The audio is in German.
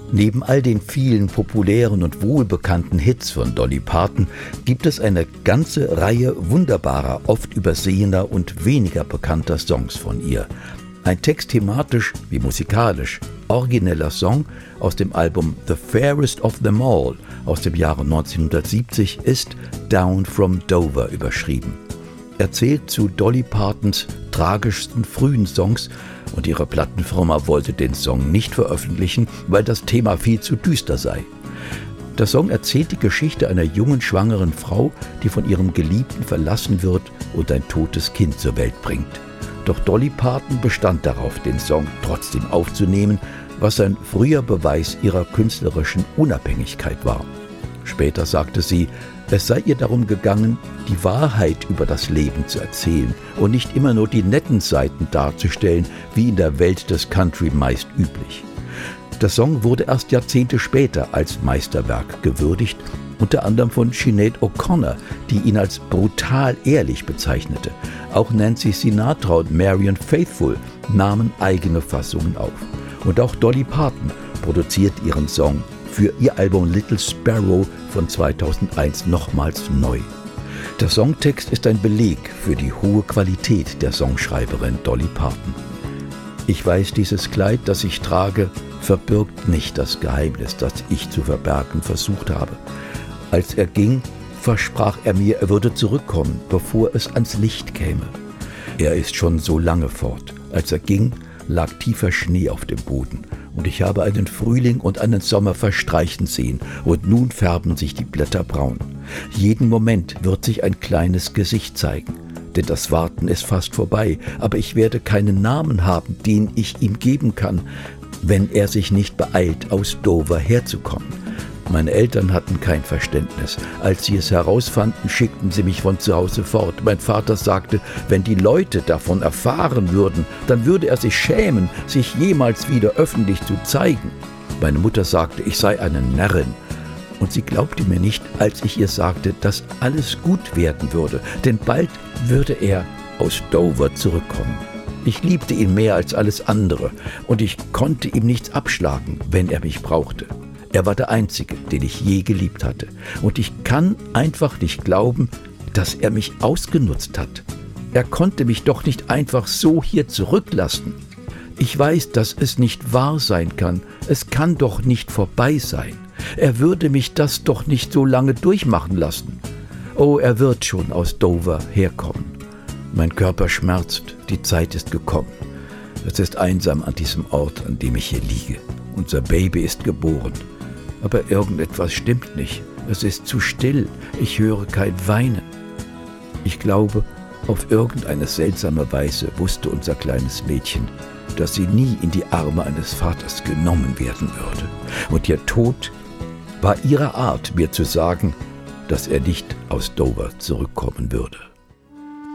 Neben all den vielen populären und wohlbekannten Hits von Dolly Parton gibt es eine ganze Reihe wunderbarer, oft übersehener und weniger bekannter Songs von ihr. Ein textthematisch wie musikalisch origineller Song aus dem Album The Fairest of Them All aus dem Jahre 1970 ist Down from Dover überschrieben. Er zählt zu Dolly Partons tragischsten frühen Songs und ihre Plattenfirma wollte den Song nicht veröffentlichen, weil das Thema viel zu düster sei. Der Song erzählt die Geschichte einer jungen, schwangeren Frau, die von ihrem Geliebten verlassen wird und ein totes Kind zur Welt bringt. Doch Dolly Parton bestand darauf, den Song trotzdem aufzunehmen, was ein früher Beweis ihrer künstlerischen Unabhängigkeit war. Später sagte sie, es sei ihr darum gegangen, die Wahrheit über das Leben zu erzählen und nicht immer nur die netten Seiten darzustellen, wie in der Welt des Country meist üblich. Der Song wurde erst Jahrzehnte später als Meisterwerk gewürdigt, unter anderem von Sinead O'Connor, die ihn als brutal ehrlich bezeichnete. Auch Nancy Sinatra und Marianne Faithfull nahmen eigene Fassungen auf. Und auch Dolly Parton produziert ihren Song für ihr Album Little Sparrow von 2001 nochmals neu. Der Songtext ist ein Beleg für die hohe Qualität der Songschreiberin Dolly Parton. Ich weiß, dieses Kleid, das ich trage, verbirgt nicht das Geheimnis, das ich zu verbergen versucht habe. Als er ging, versprach er mir, er würde zurückkommen, bevor es ans Licht käme. Er ist schon so lange fort. Als er ging, lag tiefer Schnee auf dem Boden und ich habe einen Frühling und einen Sommer verstreichen sehen und nun färben sich die Blätter braun. Jeden Moment wird sich ein kleines Gesicht zeigen, denn das Warten ist fast vorbei, aber ich werde keinen Namen haben, den ich ihm geben kann, wenn er sich nicht beeilt, aus Dover herzukommen. Meine Eltern hatten kein Verständnis. Als sie es herausfanden, schickten sie mich von zu Hause fort. Mein Vater sagte, wenn die Leute davon erfahren würden, dann würde er sich schämen, sich jemals wieder öffentlich zu zeigen. Meine Mutter sagte, ich sei eine Närrin. Und sie glaubte mir nicht, als ich ihr sagte, dass alles gut werden würde, denn bald würde er aus Dover zurückkommen. Ich liebte ihn mehr als alles andere und ich konnte ihm nichts abschlagen, wenn er mich brauchte. Er war der Einzige, den ich je geliebt hatte. Und ich kann einfach nicht glauben, dass er mich ausgenutzt hat. Er konnte mich doch nicht einfach so hier zurücklassen. Ich weiß, dass es nicht wahr sein kann. Es kann doch nicht vorbei sein. Er würde mich das doch nicht so lange durchmachen lassen. Oh, er wird schon aus Dover herkommen. Mein Körper schmerzt, die Zeit ist gekommen. Es ist einsam an diesem Ort, an dem ich hier liege. Unser Baby ist geboren. Aber irgendetwas stimmt nicht. Es ist zu still. Ich höre kein Weinen. Ich glaube, auf irgendeine seltsame Weise wusste unser kleines Mädchen, dass sie nie in die Arme eines Vaters genommen werden würde. Und ihr Tod war ihre Art, mir zu sagen, dass er nicht aus Dover zurückkommen würde.